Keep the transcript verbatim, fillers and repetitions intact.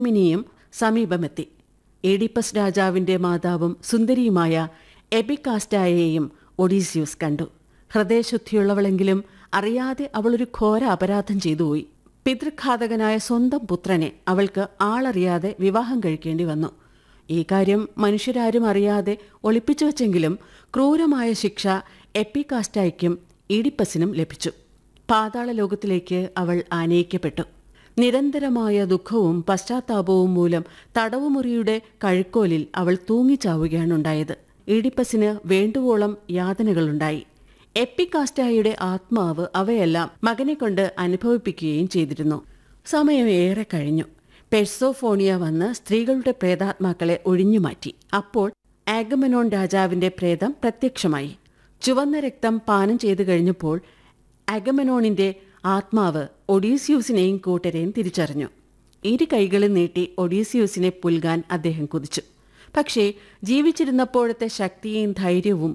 മിനിയും സമീപമെത്തി. ഏഡിപ്പസ് രാജാവിന്റെ മാതാവും സുന്ദരിയുമായ എപികാസ്റ്റായെയും ഒഡീസിയൂസ് കണ്ടു. ഹൃദയശുദ്ധിയുള്ളവളെങ്കിലും അറിയാതെ അവളൊരു ഘോര അപരാധം ചെയ്തുപോയി. പിതൃഘാതകനായ സ്വന്തം പുത്രനെ അവൾക്ക് ആളറിയാതെ വിവാഹം കഴിക്കേണ്ടി വന്നു. ഈ കാര്യം മനുഷ്യരാരും അറിയാതെ ഒളിപ്പിച്ചു വച്ചെങ്കിലും ക്രൂരമായ ശിക്ഷ എപ്പികാസ്റ്റായ്ക്കും ഈഡിപ്പസിനും ലഭിച്ചു. പാതാള ലോകത്തിലേക്ക് അവൾ ആനയിക്കപ്പെട്ടു. നിരന്തരമായ ദുഃഖവും പശ്ചാത്താപവും മൂലം തടവുമുറിയുടെ കഴുക്കോലിൽ അവൾ തൂങ്ങിച്ചാവുകയാണുണ്ടായത്. ഈഡിപ്പസിന് വേണ്ടുവോളം യാതനകളുണ്ടായി. എപ്പികാസ്റ്റായുടെ ആത്മാവ് അവയെല്ലാം മകനെ കൊണ്ട് അനുഭവിപ്പിക്കുകയും ചെയ്തിരുന്നു. സമയം ഏറെ കഴിഞ്ഞു. പെർസോഫോണിയ വന്ന് സ്ത്രീകളുടെ പ്രേതാത്മാക്കളെ ഒഴിഞ്ഞുമാറ്റി. അപ്പോൾ ആഗമനോൺ രാജാവിന്റെ പ്രേതം പ്രത്യക്ഷമായി. ചുവന്ന രക്തം പാനം ചെയ്തു കഴിഞ്ഞപ്പോൾ അഗമനോണിന്റെ ആത്മാവ് ഒഡീസിയൂസിനെയും കൂട്ടരെയും തിരിച്ചറിഞ്ഞു. ഇരു കൈകളും നീട്ടി ഒഡീസിയൂസിനെ പുൽകാൻ അദ്ദേഹം കുതിച്ചു. പക്ഷേ ജീവിച്ചിരുന്നപ്പോഴത്തെ ശക്തിയും ധൈര്യവും